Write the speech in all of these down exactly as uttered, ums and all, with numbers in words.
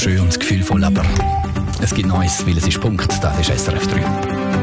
Schön und gefühlvoll, aber es gibt Neues, weil es ist Punkt. Das ist S R F drei.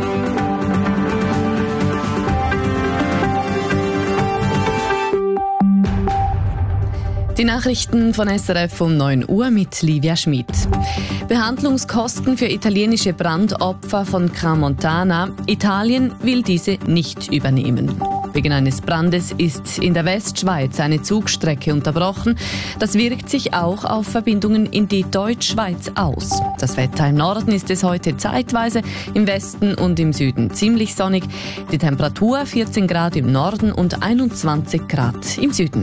Die Nachrichten von S R F um neun Uhr mit Livia Schmid. Behandlungskosten für italienische Brandopfer von Crans-Montana. Italien will diese nicht übernehmen. Wegen eines Brandes ist in der Westschweiz eine Zugstrecke unterbrochen. Das wirkt sich auch auf Verbindungen in die Deutschschweiz aus. Das Wetter im Norden ist es heute zeitweise, im Westen und im Süden ziemlich sonnig. Die Temperatur vierzehn Grad im Norden und einundzwanzig Grad im Süden.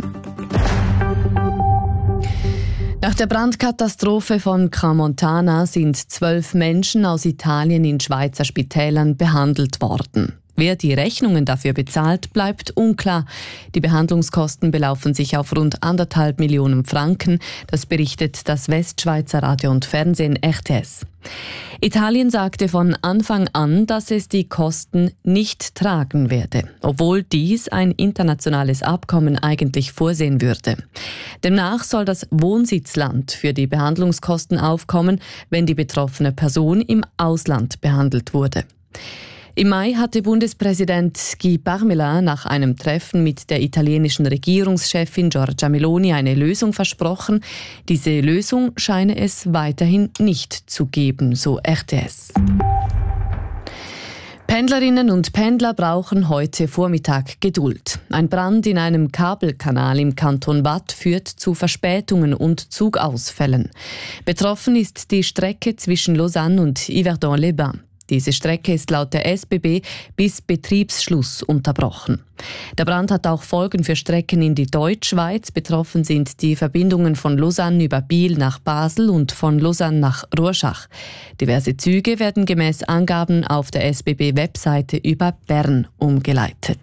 Nach der Brandkatastrophe von Crans-Montana sind zwölf Menschen aus Italien in Schweizer Spitälern behandelt worden. Wer die Rechnungen dafür bezahlt, bleibt unklar. Die Behandlungskosten belaufen sich auf rund anderthalb Millionen Franken. Das berichtet das Westschweizer Radio und Fernsehen R T S. Italien sagte von Anfang an, dass es die Kosten nicht tragen werde, obwohl dies ein internationales Abkommen eigentlich vorsehen würde. Demnach soll das Wohnsitzland für die Behandlungskosten aufkommen, wenn die betroffene Person im Ausland behandelt wurde. Im Mai hatte Bundespräsident Guy Parmelin nach einem Treffen mit der italienischen Regierungschefin Giorgia Meloni eine Lösung versprochen. Diese Lösung scheine es weiterhin nicht zu geben, so R T S. Pendlerinnen und Pendler brauchen heute Vormittag Geduld. Ein Brand in einem Kabelkanal im Kanton Waadt führt zu Verspätungen und Zugausfällen. Betroffen ist die Strecke zwischen Lausanne und Yverdon-les-Bains. Diese Strecke ist laut der S B B bis Betriebsschluss unterbrochen. Der Brand hat auch Folgen für Strecken in die Deutschschweiz. Betroffen sind die Verbindungen von Lausanne über Biel nach Basel und von Lausanne nach Rorschach. Diverse Züge werden gemäß Angaben auf der S B B-Webseite über Bern umgeleitet.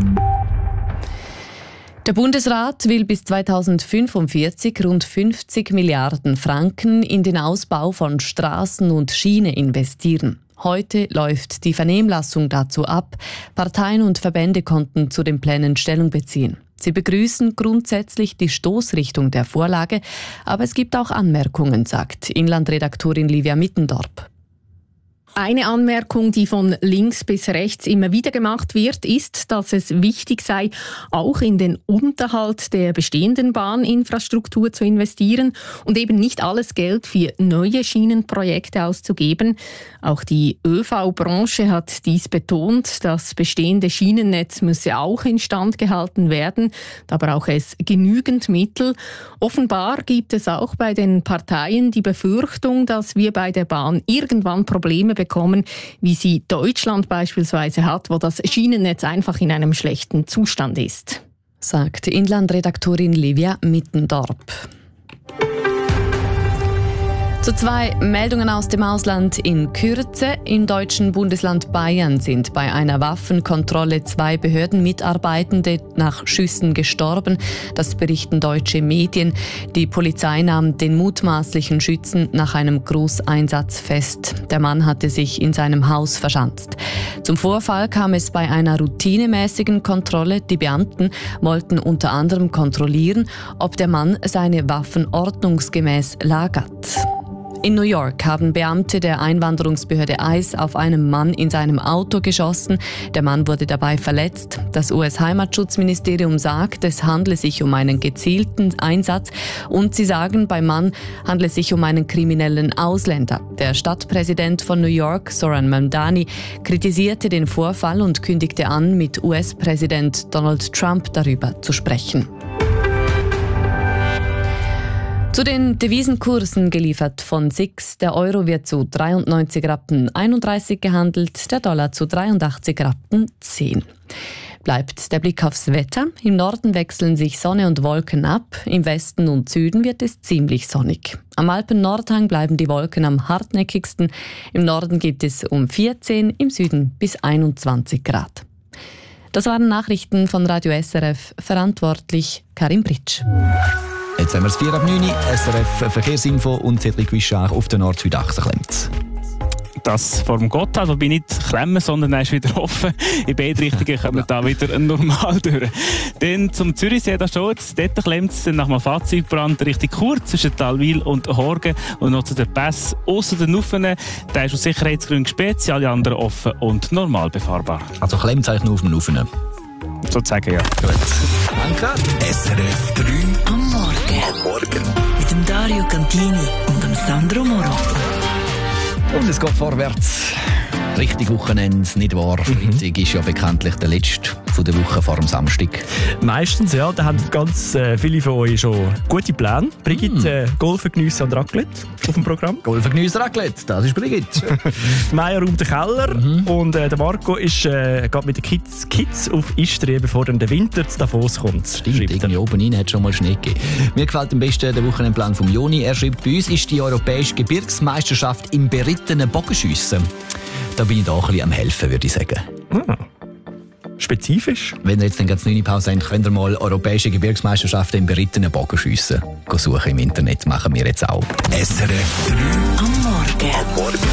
Der Bundesrat will bis zweitausendfünfundvierzig rund fünfzig Milliarden Franken in den Ausbau von Straßen und Schiene investieren. Heute läuft die Vernehmlassung dazu ab. Parteien und Verbände konnten zu den Plänen Stellung beziehen. Sie begrüßen grundsätzlich die Stoßrichtung der Vorlage, aber es gibt auch Anmerkungen, sagt Inlandredaktorin Livia Mittendorp. Eine Anmerkung, die von links bis rechts immer wieder gemacht wird, ist, dass es wichtig sei, auch in den Unterhalt der bestehenden Bahninfrastruktur zu investieren und eben nicht alles Geld für neue Schienenprojekte auszugeben. Auch die ÖV-Branche hat dies betont. Das bestehende Schienennetz müsse auch instand gehalten werden. Da brauche es genügend Mittel. Offenbar gibt es auch bei den Parteien die Befürchtung, dass wir bei der Bahn irgendwann Probleme bekommen. bekommen, wie sie Deutschland beispielsweise hat, wo das Schienennetz einfach in einem schlechten Zustand ist. Sagt Inlandredaktorin Livia Mittendorp. Zu zwei Meldungen aus dem Ausland in Kürze. Im deutschen Bundesland Bayern sind bei einer Waffenkontrolle zwei Behördenmitarbeitende nach Schüssen gestorben. Das berichten deutsche Medien. Die Polizei nahm den mutmaßlichen Schützen nach einem Großeinsatz fest. Der Mann hatte sich in seinem Haus verschanzt. Zum Vorfall kam es bei einer routinemäßigen Kontrolle. Die Beamten wollten unter anderem kontrollieren, ob der Mann seine Waffen ordnungsgemäß lagert. In New York haben Beamte der Einwanderungsbehörde ICE auf einen Mann in seinem Auto geschossen. Der Mann wurde dabei verletzt. Das U S-Heimatschutzministerium sagt, es handle sich um einen gezielten Einsatz und sie sagen, beim Mann handle es sich um einen kriminellen Ausländer. Der Stadtpräsident von New York, Zoran Mamdani, kritisierte den Vorfall und kündigte an, mit U S-Präsident Donald Trump darüber zu sprechen. Zu den Devisenkursen geliefert von S I X. Der Euro wird zu dreiundneunzig Rappen einunddreißig gehandelt, der Dollar zu dreiundachtzig Rappen zehn. Bleibt der Blick aufs Wetter. Im Norden wechseln sich Sonne und Wolken ab. Im Westen und Süden wird es ziemlich sonnig. Am Alpen-Nordhang bleiben die Wolken am hartnäckigsten. Im Norden geht es um vierzehn, im Süden bis einundzwanzig Grad. Das waren Nachrichten von Radio S R F. Verantwortlich Karin Britsch. Jetzt haben wir es vier ab neun, S R F Verkehrsinfo und Cedric Wischach auf der Nord-Süd-Achse klemmt. das vor dem Gotthard, wobei nicht klemmen, sondern er ist wieder offen. In beide Richtungen kommen wir da wieder normal durch. Dann zum Zürichsee, da steht es, dort klemmt es nach einem Fahrzeugbrand Richtung Chur zwischen Talwil und Horgen und noch zu den Pässen ausser den Nuffen. Der ist aus Sicherheitsgründen gesperrt, alle anderen offen und normal befahrbar. Also klemmt es eigentlich nur auf den Nuffen? Sozusagen, ja. Gut. Danke. S R F drei am Morgen. Am Morgen. Mit dem Dario Cantini und dem Sandro Moro. Und es geht vorwärts. Richtig Wochenende, nicht wahr? Freitag ist ja bekanntlich der letzte von der Woche vor dem Samstag. Meistens, ja. Da haben ganz äh, viele von euch schon gute Pläne. Brigitte, mm. äh, Golfen geniessen und Raclette auf dem Programm. Golfen geniessen Raclette, das ist Brigitte. Maya räumt den Keller mm. und äh, der Marco ist, äh, geht mit den Kids, Kids auf Istrien, bevor dann der Winter zu Davos kommt. Stimmt, irgendwie oben rein hat es schon mal Schnee gegeben. Mir gefällt am besten der Wochenendplan von Joni. Er schreibt, bei uns ist die europäische Gebirgsmeisterschaft im berittenen Bogenschiessen. Da bin ich da ein bisschen am helfen, würde ich sagen. Ah. Spezifisch? Wenn ihr jetzt dann ganz neue Pause habt, könnt ihr mal europäische Gebirgsmeisterschaften im berittenen Bogenschiessen suchen im Internet. Machen wir jetzt auch. S R F drei am Morgen. Am Morgen.